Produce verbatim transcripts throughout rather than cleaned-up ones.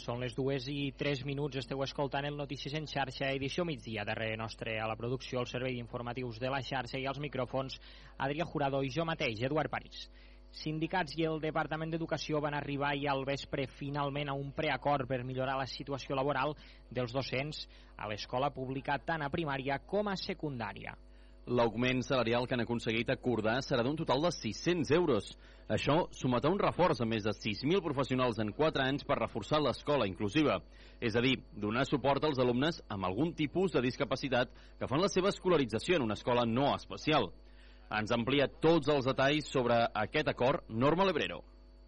Són les dues i tres minuts, esteu escoltant el Notícies en xarxa, edició migdia, darrere nostre a la producció, el servei d'informatius de la xarxa i als micròfons, Adrià Jurado i jo mateix, Eduard París. Sindicats i el Departament d'Educació van arribar ahir al vespre finalment a un preacord per millorar la situació laboral dels docents a l'escola pública tant a primària com a secundària. L'augment salarial que han aconseguit acordar serà d'un total de sis-cents euros. Això sumat a un reforç a més de sis mil professionals en quatre anys per reforçar l'escola inclusiva. És a dir, donar suport als alumnes amb algun tipus de discapacitat que fan la seva escolarització en una escola no especial. Ens amplia tots els detalls sobre aquest acord Norma Lebrero.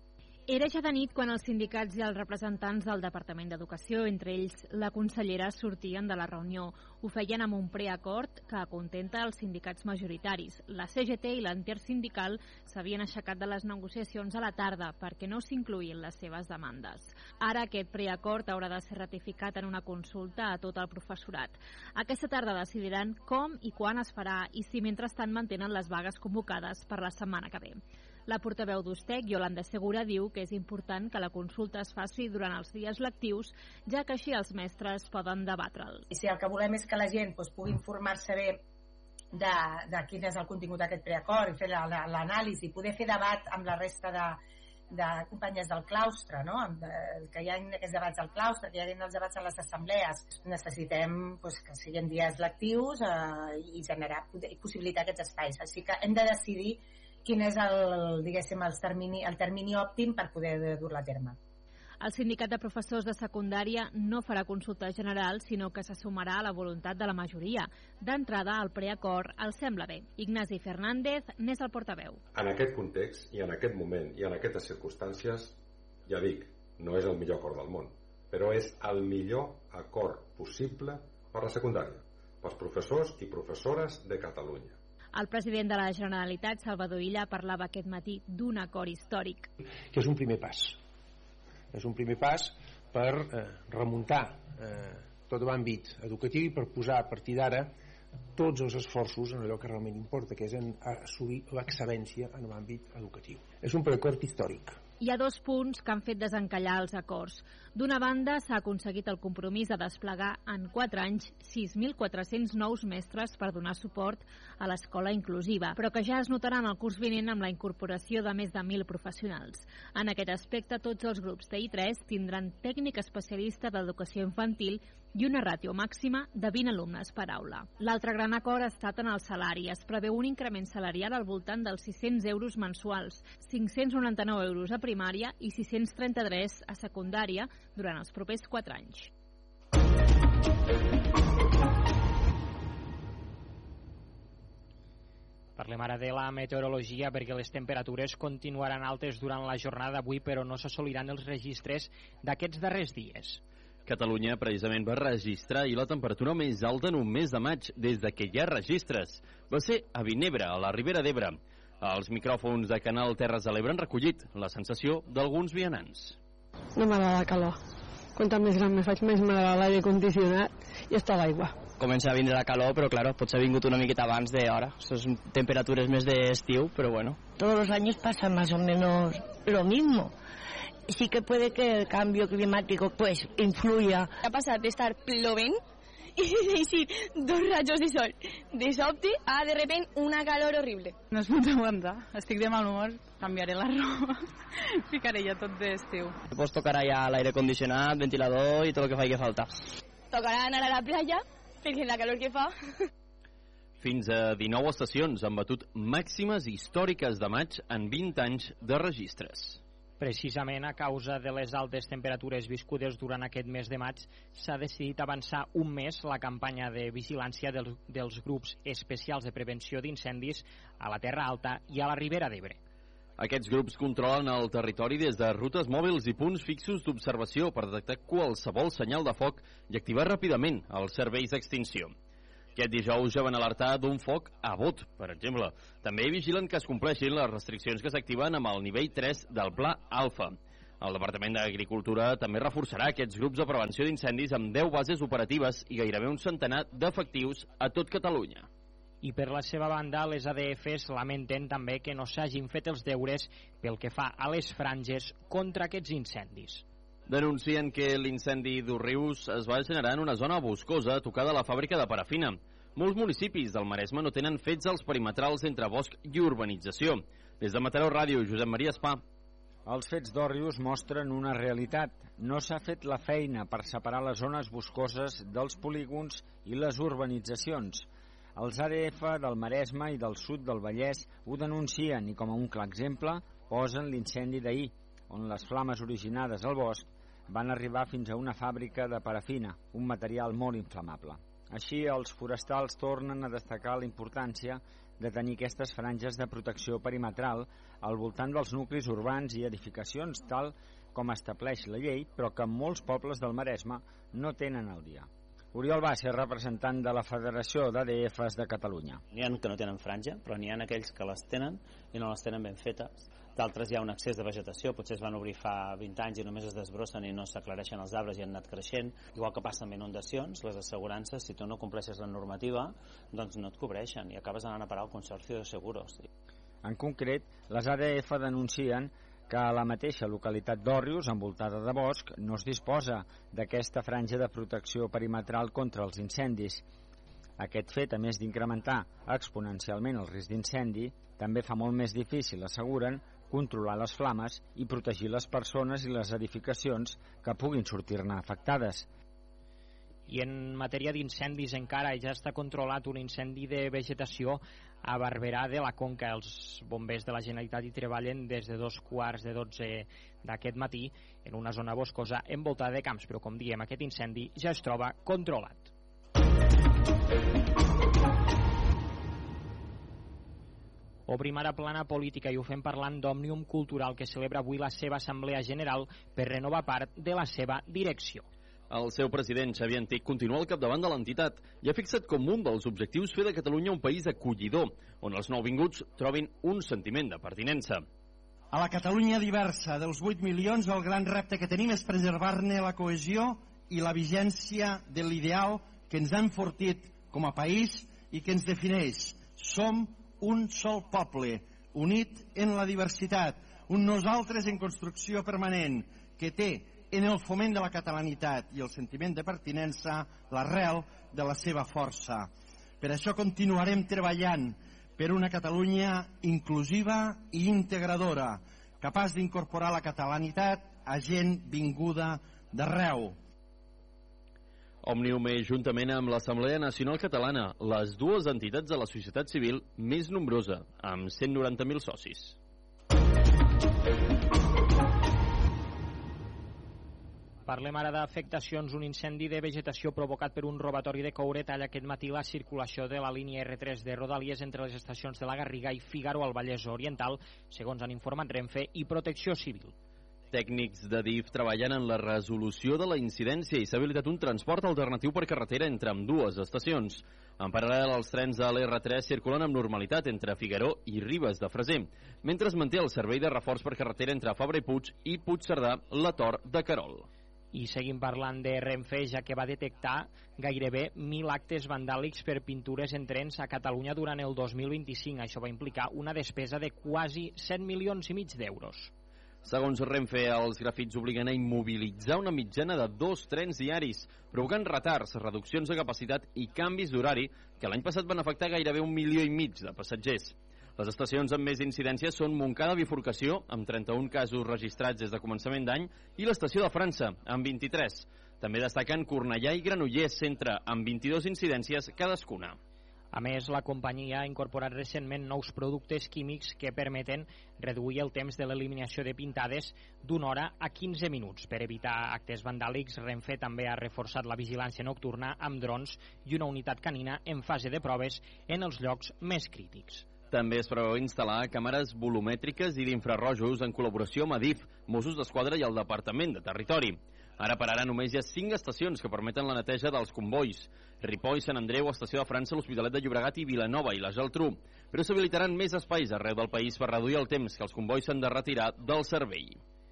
Era ja de nit quan els sindicats i els representants del Departament d'Educació, entre ells la consellera, sortien de la reunió. Ho feien amb un preacord que acontenta els sindicats majoritaris. La C G T i l'Intersindical s'havien aixecat de les negociacions a la tarda perquè no s'incluïen les seves demandes. Ara aquest preacord haurà de ser ratificat en una consulta a tot el professorat. Aquesta tarda decidiran com i quan es farà i si mentrestant mantenen les vagues convocades per la setmana que ve. La portaveu d'Ustec, Yolanda Segura, diu que és important que la consulta es faci durant els dies lectius, ja que així els mestres poden debatre'l. I si el que volem és que la gent doncs, pugui informar-se bé de, de quin és el contingut d'aquest preacord i fer l'anàlisi, poder fer debat amb la resta de, de companyes del claustre, no? De, que hi ha aquests debats al claustre, que hi ha els debats a les assemblees. Necessitem doncs, que siguin dies lectius eh, i generar i possibilitar aquests espais. Així que hem de decidir quin és el, diguéssim, el termini, el termini òptim per poder dur-la a terme. El sindicat de professors de secundària no farà consulta general, sinó que se sumarà a la voluntat de la majoria. D'entrada, el preacord el sembla bé. Ignasi Fernández n'és el portaveu. En aquest context i en aquest moment i en aquestes circumstàncies, ja dic, no és el millor acord del món, però és el millor acord possible per la secundària, pels professors i professores de Catalunya. El president de la Generalitat, Salvador Illa, parlava aquest matí d'un acord històric. Que és un primer pas. És un primer pas per eh, remuntar eh, tot l'àmbit educatiu i per posar a partir d'ara tots els esforços en allò que realment importa, que és en assolir l'excel·lència en l'àmbit educatiu. És un preacord històric. Hi ha dos punts que han fet desencallar els acords. D'una banda, s'ha aconseguit el compromís de desplegar en quatre anys sis mil quatre-cents nous mestres per donar suport a l'escola inclusiva, però que ja es notaran el curs vinent amb la incorporació de més de mil professionals. En aquest aspecte, tots els grups de I tres tindran tècnic especialista d'educació infantil i una ràtio màxima de vint alumnes per aula. L'altre gran acord ha estat en el salari. Es preveu un increment salarial al voltant dels sis-cents euros mensuals, cinc-cents noranta-nou euros a primària i sis-cents trenta-tres a secundària durant els propers quatre anys. Parlem ara de la meteorologia perquè les temperatures continuaran altes durant la jornada d'avui, però no s'assoliran els registres d'aquests darrers dies. Catalunya precisament va registrar i la temperatura més alta en un mes de maig des de que hi ha registres. Va ser a Vinebre, a la Ribera d'Ebre. Els micròfons de Canal Terres de l'Ebre han recollit la sensació d'alguns vianants. No m'agrada la calor. Quantum més gran me faig, més m'agrada l'aire condicionat i està l'aigua. Comença a vindre la calor, però claro, potser ha vingut una miqueta abans d'hora. Són temperaturas més d'estiu, pero bueno. Todos los años pasa más o menos lo mismo. Sí que puede que el cambio climático pues influya. Ha passat d'estar plovent i deixir dos rajos de sol de sobte a de repent una calor horrible. No es pot aguantar, estic de mal humor, canviaré la roba, ficaré ja tot d'estiu. Pues tocarà ja l'aire condicionat, ventilador i tot el que faci falta. Tocarà anar a la platja perquè la calor que fa. Fins a dinou estacions han batut màximes històriques de maig en vint anys de registres. Precisament a causa de les altes temperatures viscudes durant aquest mes de maig, s'ha decidit avançar un mes la campanya de vigilància dels, dels grups especials de prevenció d'incendis a la Terra Alta i a la Ribera d'Ebre. Aquests grups controlen el territori des de rutes mòbils i punts fixos d'observació per detectar qualsevol senyal de foc i activar ràpidament els serveis d'extinció. Aquest dijous ja van alertar d'un foc a Bot, per exemple. També vigilen que es compleixin les restriccions que s'activen amb el nivell tres del Pla Alfa. El Departament d'Agricultura també reforçarà aquests grups de prevenció d'incendis amb deu bases operatives i gairebé un centenar d'efectius a tot Catalunya. I per la seva banda, les A D Fs lamenten també que no s'hagin fet els deures pel que fa a les franges contra aquests incendis. Denuncien que l'incendi d'Òrrius es va generar en una zona boscosa tocada a la fàbrica de parafina. Molts municipis del Maresme no tenen fets els perimetrals entre bosc i urbanització. Des de Mataró Ràdio, Josep Maria Espà. Els fets d'Òrrius mostren una realitat. No s'ha fet la feina per separar les zones boscoses dels polígons i les urbanitzacions. Els A D F del Maresme i del sud del Vallès ho denuncien i com a un clar exemple posen l'incendi d'ahir, on les flames originades al bosc van arribar fins a una fàbrica de parafina, un material molt inflamable. Així, els forestals tornen a destacar la importància de tenir aquestes franges de protecció perimetral al voltant dels nuclis urbans i edificacions, tal com estableix la llei, però que molts pobles del Maresme no tenen al dia. Oriol Bassa, representant de la Federació d'A D Fs de Catalunya. N'hi ha que no tenen franja, però n'hi ha aquells que les tenen i no les tenen ben fetes. D'altres hi ha un excés de vegetació, potser es van obrir fa vint anys i només es desbrossen i no s'aclareixen els arbres i han anat creixent. Igual que passa amb inundacions, les assegurances, si tu no compleixes la normativa, doncs no et cobreixen i acabes anant a parar al Consorci de Seguros. En concret, les A D F denuncien que a la mateixa localitat d'Òrrius, envoltada de bosc, no es disposa d'aquesta franja de protecció perimetral contra els incendis. Aquest fet, a més d'incrementar exponencialment el risc d'incendi, també fa molt més difícil, asseguren, controlar les flames i protegir les persones i les edificacions que puguin sortir-ne afectades. I en matèria d'incendis encara ja està controlat un incendi de vegetació a Barberà de la Conca. Els bombers de la Generalitat hi treballen des de dos quarts de dotze d'aquest matí en una zona boscosa envoltada de camps, però com diem, aquest incendi ja es troba controlat. Obrim ara plana política i ho fem parlant d'Òmnium Cultural, que celebra avui la seva assemblea general per renovar part de la seva direcció. El seu president, Xavier Antich, continua al capdavant de l'entitat i ha fixat com un dels objectius fer de Catalunya un país acollidor, on els nouvinguts trobin un sentiment de pertinença. A la Catalunya diversa dels vuit milions, el gran repte que tenim és preservar-ne la cohesió i la vigència de l'ideal que ens ha enfortit com a país i que ens defineix. Som un sol poble, unit en la diversitat, un nosaltres en construcció permanent, que té en el foment de la catalanitat i el sentiment de pertinença l'arrel de la seva força. Per això continuarem treballant per una Catalunya inclusiva i integradora, capaç d'incorporar la catalanitat a gent vinguda d'arreu. Òmnium és, juntament amb l'Assemblea Nacional Catalana, les dues entitats de la societat civil més nombrosa, amb cent noranta mil socis. Parlem ara d'afectacions. Un incendi de vegetació provocat per un robatori de coure talla aquest matí la circulació de la línia erre tres de Rodalies entre les estacions de la Garriga i Fígaro al Vallès Oriental, segons han informat Renfe i Protecció Civil. Tècnics de D I F treballen en la resolució de la incidència i s'ha habilitat un transport alternatiu per carretera entre ambdues estacions. En paral·lel, els trens de l'erre tres circulen amb normalitat entre Figaró i Ribes de Freser, mentre es manté el servei de reforç per carretera entre Fabra i Puig i Puigcerdà, la Tor de Querol. I seguim parlant de Renfe, ja que va detectar gairebé mil actes vandàlics per pintures en trens a Catalunya durant el dos mil vint-i-cinc. Això va implicar una despesa de quasi set milions i mig d'euros. Segons Renfe, els grafits obliguen a immobilitzar una mitjana de dos trens diaris, provocant retards, reduccions de capacitat i canvis d'horari que l'any passat van afectar gairebé un milió i mig de passatgers. Les estacions amb més incidències són Montcada Bifurcació, amb trenta-un casos registrats des de començament d'any, i l'estació de França, amb vint-i-tres. També destaquen Cornellà i Granollers Centre, amb vint-i-dues incidències cadascuna. A més, la companyia ha incorporat recentment nous productes químics que permeten reduir el temps de l'eliminació de pintades d'una hora a quinze minuts. Per evitar actes vandàlics, Renfe també ha reforçat la vigilància nocturna amb drons i una unitat canina en fase de proves en els llocs més crítics. També es preveu instal·lar càmeres volumètriques i d'infrarrojos en col·laboració amb Adif, Mossos d'Esquadra i el Departament de Territori. Ara per ara només hi ha cinc estacions que permeten la neteja dels convois: Ripoll, Sant Andreu, Estació de França, l'Hospitalet de Llobregat i Vilanova i la Geltrú. Però s'habilitaran més espais arreu del país per reduir el temps que els convois s'han de retirar del servei.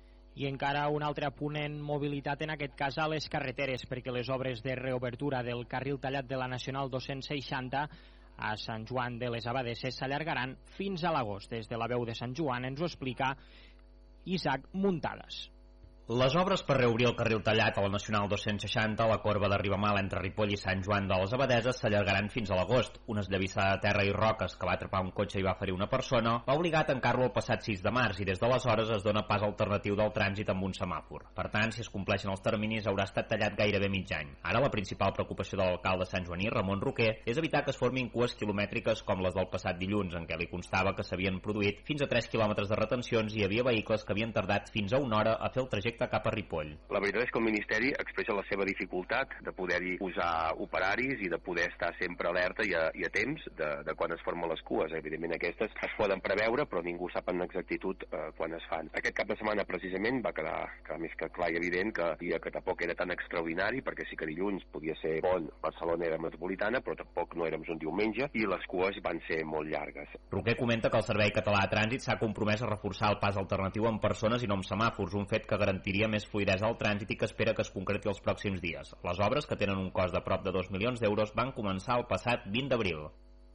I encara un altre apunt en mobilitat, en aquest cas a les carreteres, perquè les obres de reobertura del carril tallat de la Nacional dos-cents seixanta a Sant Joan de les Abadesses s'allargaran fins a l'agost. Des de la veu de Sant Joan ens ho explica Isaac Muntades. Les obres per reobrir el carril tallat a la Nacional dos-cents seixanta a la corba de Ribamal entre Ripoll i Sant Joan de les Abadeses s'allargaran fins a l'agost. Una esllavissada de terra i roques que va atrapar un cotxe i va ferir una persona va obligar a tancar-lo el passat sis de març i des d'aleshores es dona pas alternatiu del trànsit amb un semàfor. Per tant, si es compleixen els terminis, haurà estat tallat gairebé mig any. Ara la principal preocupació de l'alcalde santjoaní, Ramon Roquer, és evitar que es formin cues quilomètriques com les del passat dilluns, en què li constava que s'havien produït fins a tres quilòmetres de retencions i hi havia vehicles que havien tardat fins a una hora a fer el trajecte cap a Ripoll. La veritat és que el Ministeri expressa la seva dificultat de poder-hi posar operaris i de poder estar sempre alerta i a, i a temps de, de quan es formen les cues. Evidentment aquestes es poden preveure, però ningú sap en exactitud eh, quan es fan. Aquest cap de setmana precisament va quedar, quedar més que clar i evident que dia que tampoc era tan extraordinari, perquè sí que dilluns podia ser bon, Barcelona era metropolitana, però tampoc no érem un diumenge, i les cues van ser molt llargues. Roquer comenta que el Servei Català de Trànsit s'ha compromès a reforçar el pas alternatiu amb persones i no amb semàfors, un fet que garantiria més fluidesa al trànsit i que espera que es concreti els pròxims dies. Les obres, que tenen un cost de prop de dos milions d'euros, van començar el passat vint d'abril.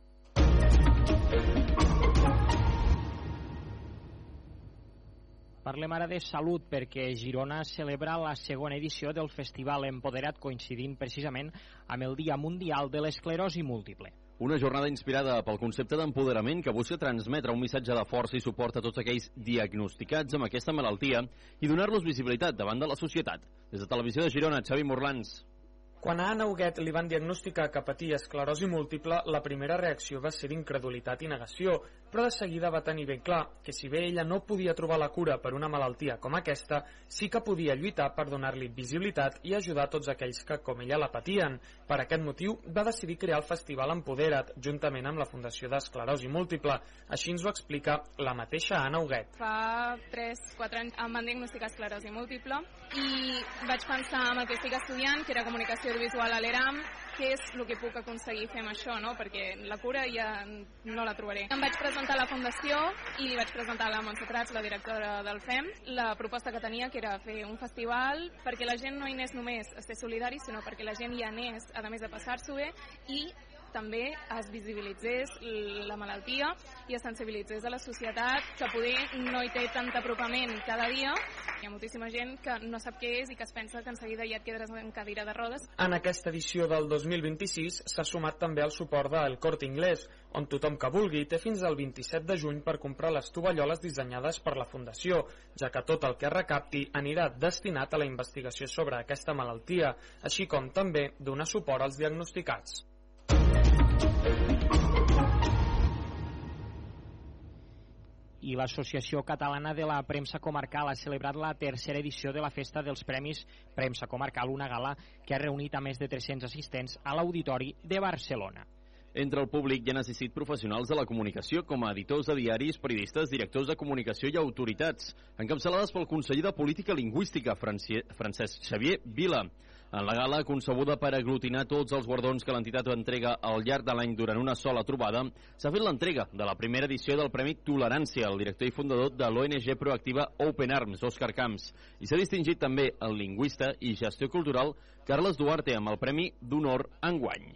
Parlem ara de salut perquè Girona celebra la segona edició del Festival Empoderat, coincidint precisament amb el Dia Mundial de l'Esclerosi Múltiple. Una jornada inspirada pel concepte d'empoderament que busca transmetre un missatge de força i suport a tots aquells diagnosticats amb aquesta malaltia i donar-los visibilitat davant de la societat. Des de Televisió de Girona, Xavi Morlans. Quan a Anna Huguet li van diagnosticar que patia esclerosi múltiple, la primera reacció va ser d'incredulitat i negació, però de seguida va tenir ben clar que si bé ella no podia trobar la cura per una malaltia com aquesta, sí que podia lluitar per donar-li visibilitat i ajudar tots aquells que, com ella, la patien. Per aquest motiu, va decidir crear el Festival Empodera't, juntament amb la Fundació d'Esclerosi Múltiple. Així ens ho explica la mateixa Anna Huguet. Fa tres quatre anys em van diagnosticar esclerosi múltiple i vaig pensar en el que estic estudiant, que era comunicació audiovisual a l'ERAM, què és el que puc aconseguir fer amb això, no? Perquè la cura ja no la trobaré. Em vaig presentar a la Fundació i li vaig presentar a la Montse Prats, la directora del F E M, la proposta que tenia, que era fer un festival perquè la gent no hi anés només a ser solidari, sinó perquè la gent hi anés, a més de passar-s'ho bé, i també es visibilitzés la malaltia i es sensibilitzés a la societat, que poder no hi té tant apropament cada dia. Hi ha moltíssima gent que no sap què és i que es pensa que en seguida ja et quedaràs en cadira de rodes. En aquesta edició del dos mil vint-i-sis s'ha sumat també el suport del Corte Inglés, on tothom que vulgui té fins al vint-i-set de juny per comprar les tovalloles dissenyades per la Fundació, ja que tot el que recapti anirà destinat a la investigació sobre aquesta malaltia, així com també donar suport als diagnosticats. I l'Associació Catalana de la Premsa Comarcal ha celebrat la tercera edició de la Festa dels Premis Premsa Comarcal, una gala que ha reunit a més de tres-cents assistents a l'Auditori de Barcelona. Entre el públic hi han assistit professionals de la comunicació com a editors de diaris, periodistes, directors de comunicació i autoritats, encapçalades pel conseller de Política Lingüística, Francesc Xavier Vila. En la gala, concebuda per aglutinar tots els guardons que l'entitat entrega al llarg de l'any durant una sola trobada, s'ha fet l'entrega de la primera edició del Premi Tolerància al director i fundador de l'O N G proactiva Open Arms, Òscar Camps, i s'ha distingit també el lingüista i gestió cultural Carles Duarte amb el Premi d'Honor enguany.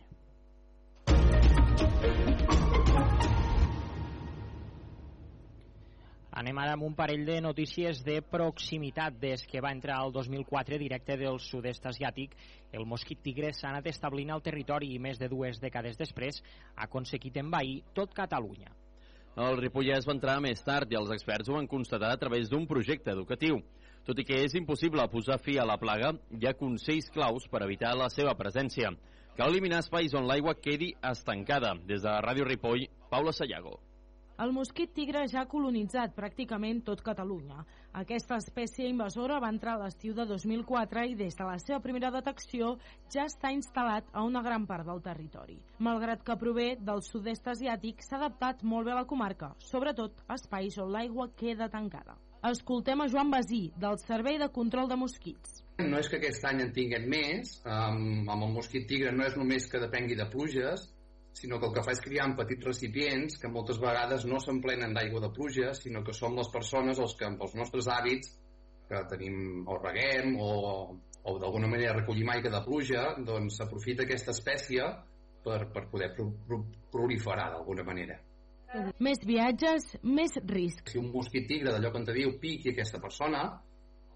Anem ara amb un parell de notícies de proximitat. Des que va entrar el dos mil quatre directe del sud-est asiàtic, el mosquit tigre s'ha anat establint al territori i més de dues dècades després ha aconseguit envair tot Catalunya. El Ripollès va entrar més tard i els experts ho van constatar a través d'un projecte educatiu. Tot i que és impossible posar fi a la plaga, hi ha consells claus per evitar la seva presència. Cal eliminar espais on l'aigua quedi estancada. Des de Ràdio Ripoll, Paula Sayago. El mosquit tigre ja ha colonitzat pràcticament tot Catalunya. Aquesta espècie invasora va entrar a l'estiu de dos mil quatre i des de la seva primera detecció ja està instal·lat a una gran part del territori. Malgrat que prové del sud-est asiàtic, s'ha adaptat molt bé a la comarca, sobretot a espais on l'aigua queda tancada. Escoltem a Joan Basí, del Servei de Control de Mosquits. No és que aquest any en tinguem més, um, amb el mosquit tigre no és només que depengui de pluges, sinó que el que fa és criar en petits recipients que moltes vegades no s'emplenen d'aigua de pluja, sinó que som les persones els que amb els nostres hàbits, que tenim o reguem o, o d'alguna manera recollim aigua de pluja, doncs s'aprofita aquesta espècie per, per poder pro, pro, proliferar d'alguna manera. Més viatges, més risc. Si un mosquit tigre, d'allò que en te diu, piqui aquesta persona,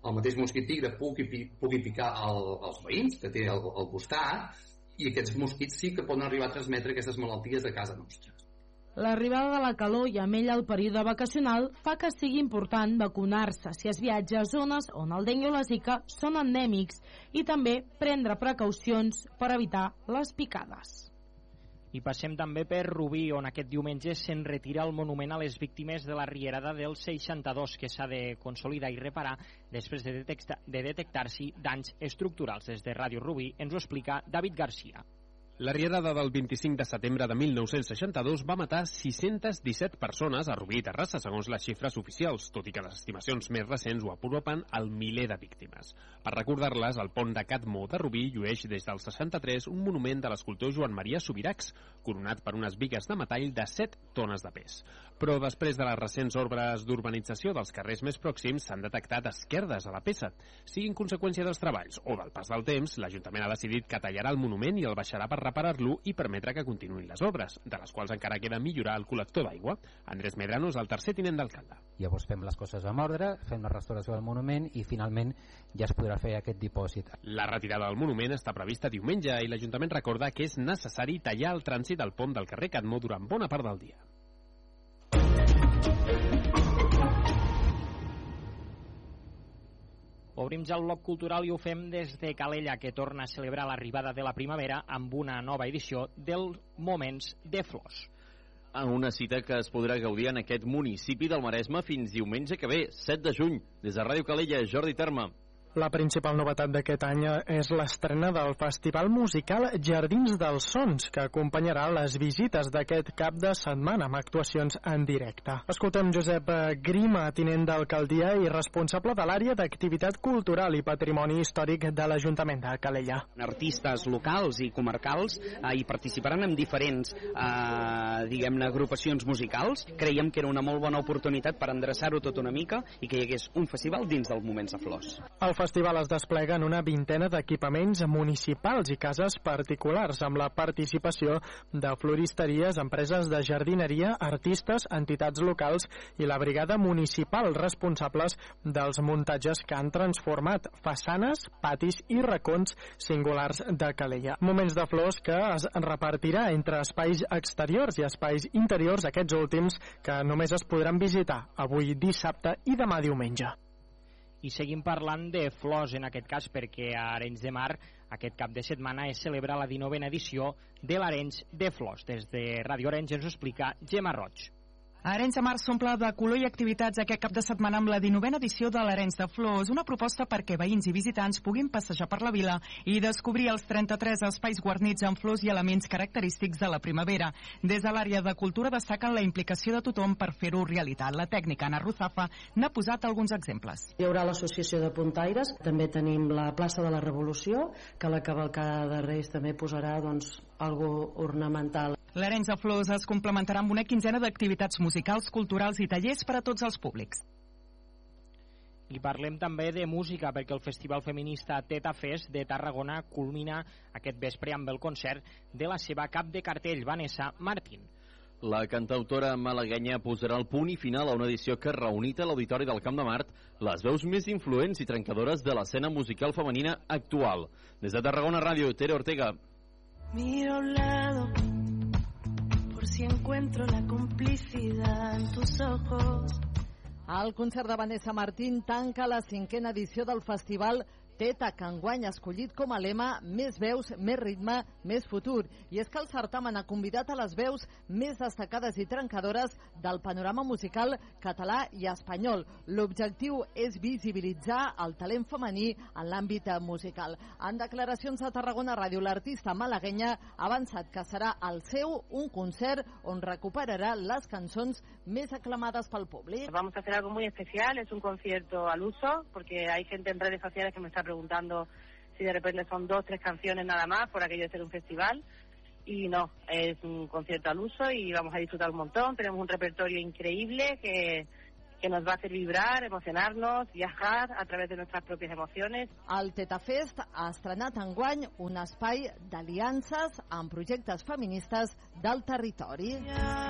el mateix mosquit tigre pugui, pugui picar el, els veïns que té al, al costat, i aquests mosquits sí que poden arribar a transmetre aquestes malalties de casa nostra. L'arribada de la calor i amb ella el període vacacional fa que sigui important vacunar-se si es viatja a zones on el dengue o la zika són endèmics i també prendre precaucions per evitar les picades. I passem també per Rubí, on aquest diumenge se'n retira el monument a les víctimes de la rierada del seixanta-dos, que s'ha de consolidar i reparar després de, detecta, de detectar-s'hi danys estructurals. Des de Ràdio Rubí ens ho explica David Garcia. La rierada del vint-i-cinc de setembre de mil nou-cents seixanta-dos va matar sis-centes disset persones a Rubí i Terrassa, segons les xifres oficials, tot i que les estimacions més recents ho apropen al miler de víctimes. Per recordar-les, el pont de Catmó de Rubí llueix des del seixanta-tres un monument de l'escultor Joan Maria Subirachs, coronat per unes bigues de metall de set tones de pes. Però després de les recents obres d'urbanització dels carrers més pròxims s'han detectat esquerdes a la peça. Sigui en conseqüència dels treballs o del pas del temps, l'Ajuntament ha decidit que tallarà el monument i el baixarà per reparar-lo i permetre que continuïn les obres, de les quals encara queda millorar el col·lector d'aigua. Andrés Medrano és el tercer tinent d'alcalde. Llavors fem les coses amb ordre, fem la restauració del monument i finalment ja es podrà fer aquest dipòsit. La retirada del monument està prevista diumenge i l'Ajuntament recorda que és necessari tallar el trànsit del pont del carrer Catmó durant bona part del dia. Obrim ja el bloc cultural i ho fem des de Calella, que torna a celebrar l'arribada de la primavera amb una nova edició dels Moments de Flors. En una cita que es podrà gaudir en aquest municipi del Maresme fins diumenge que ve, set de juny. Des de Ràdio Calella, Jordi Terme. La principal novetat d'aquest any és l'estrena del festival musical Jardins dels Sons, que acompanyarà les visites d'aquest cap de setmana amb actuacions en directe. Escoltem Josep Grima, tinent d'alcaldia i responsable de l'àrea d'activitat cultural i patrimoni històric de l'Ajuntament de Calella. Artistes locals i comarcals eh, hi participaran en diferents eh, diguem-ne agrupacions musicals. Creiem que era una molt bona oportunitat per endreçar-ho tot una mica i que hi hagués un festival dins dels Moments de Flors. El festival es desplega en una vintena d'equipaments municipals i cases particulars, amb la participació de floristeries, empreses de jardineria, artistes, entitats locals i la brigada municipal, responsables dels muntatges que han transformat façanes, patis i racons singulars de Calella. Moments de Flors que es repartirà entre espais exteriors i espais interiors, aquests últims que només es podran visitar avui dissabte i demà diumenge. I seguim parlant de flors en aquest cas, perquè a Arenys de Mar aquest cap de setmana es celebra la dinovena edició de l'Arenys de Flors. Des de Ràdio Arenys ens ho explica Gemma Roig. Arenys de Mar s'omple de color i activitats aquest cap de setmana amb la dinovena edició de l'Arenys de Flors, una proposta perquè veïns i visitants puguin passejar per la vila i descobrir els trenta-tres espais guarnits amb flors i elements característics de la primavera. Des de l'àrea de cultura destaquen la implicació de tothom per fer-ho realitat. La tècnica Ana Ruzafa n'ha posat alguns exemples. Hi haurà l'associació de puntaires, també tenim la plaça de la Revolució, que la cavalcada de Reis també posarà doncs, algo ornamental. L'Arenys de Flors es complementarà amb una quinzena d'activitats musicals, culturals i tallers per a tots els públics. I parlem també de música, perquè el Festival Feminista Teta Fest de Tarragona culmina aquest vespre amb el concert de la seva cap de cartell, Vanessa Martín. La cantautora malaguenya posarà el punt i final a una edició que ha reunit a l'Auditori del Camp de Mart les veus més influents i trencadores de l'escena musical femenina actual. Des de Tarragona Ràdio, Tere Ortega. Miro a un lado por si encuentro la complicidad en tus ojos. El concert de Vanessa Martín tanca la cinquena edició del festival Teta, que enguany ha escollit com a lema més veus, més ritme, més futur. I és que el certamen ha convidat a les veus més destacades i trencadores del panorama musical català i espanyol. L'objectiu és visibilitzar el talent femení en l'àmbit musical. En declaracions a Tarragona Ràdio, l'artista malaguenya ha avançat que serà el seu un concert on recuperarà les cançons més aclamades pel públic. Vamos a hacer algo muy especial, es un concierto al uso, porque hay gente en redes sociales que me está preguntando si de repente son dos, tres canciones nada más por aquello de ser un festival, y no, es un concierto al uso y vamos a disfrutar un montón. Tenemos un repertorio increíble que, que nos va a hacer vibrar, emocionarnos, viajar a través de nuestras propias emociones. El Teta Fest ha estrenat enguany un espai d'aliances amb projectes feministes del territori.